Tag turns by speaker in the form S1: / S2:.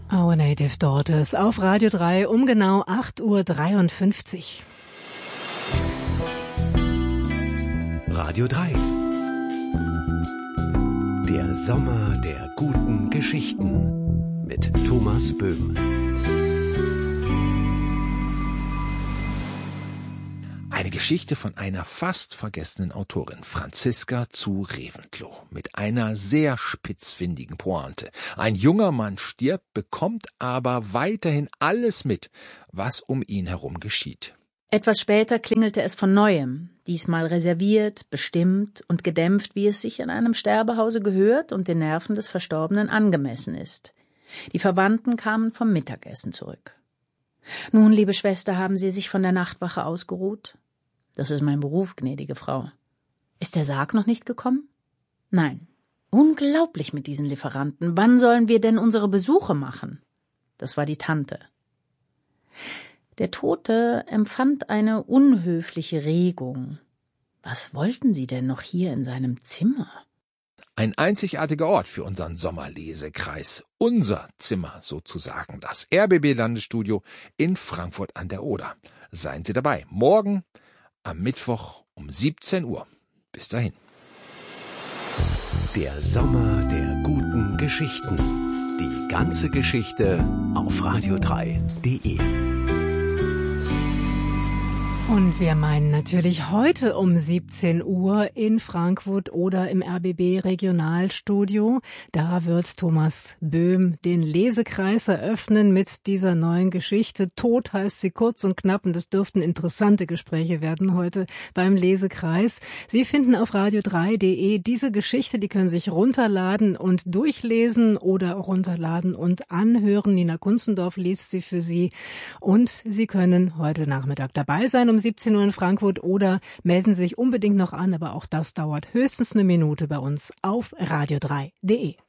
S1: Our Native Daughters auf Radio 3 um genau 8:53 Uhr.
S2: Radio 3. Der Sommer der guten Geschichten mit Thomas Böhm. Eine Geschichte von einer fast vergessenen Autorin, Franziska zu Reventlow, mit einer sehr spitzfindigen Pointe. Ein junger Mann stirbt, bekommt aber weiterhin alles mit, was um ihn herum geschieht.
S3: Etwas später klingelte es von Neuem, diesmal reserviert, bestimmt und gedämpft, wie es sich in einem Sterbehause gehört und den Nerven des Verstorbenen angemessen ist. Die Verwandten kamen vom Mittagessen zurück. »Nun, liebe Schwester, haben Sie sich von der Nachtwache ausgeruht?« »Das ist mein Beruf, gnädige Frau.« »Ist der Sarg noch nicht gekommen?« »Nein.« »Unglaublich mit diesen Lieferanten. Wann sollen wir denn unsere Besuche machen?« Das war die Tante. Der Tote empfand eine unhöfliche Regung. Was wollten Sie denn noch hier in seinem Zimmer?
S2: Ein einzigartiger Ort für unseren Sommerlesekreis. Unser Zimmer sozusagen, das RBB-Landesstudio in Frankfurt an der Oder. Seien Sie dabei, morgen am Mittwoch um 17 Uhr. Bis dahin. Der Sommer der guten Geschichten. Die ganze Geschichte auf radio3.de.
S1: Und wir meinen natürlich heute um 17 Uhr in Frankfurt oder im RBB Regionalstudio. Da wird Thomas Böhm den Lesekreis eröffnen mit dieser neuen Geschichte. Tod heißt sie, kurz und knapp, und es dürften interessante Gespräche werden heute beim Lesekreis. Sie finden auf radio3.de diese Geschichte, die können sich runterladen und durchlesen oder runterladen und anhören. Nina Kunzendorf liest sie für Sie und Sie können heute Nachmittag dabei sein um 17 Uhr in Frankfurt oder melden Sie sich unbedingt noch an, aber auch das dauert höchstens eine Minute bei uns auf radio3.de.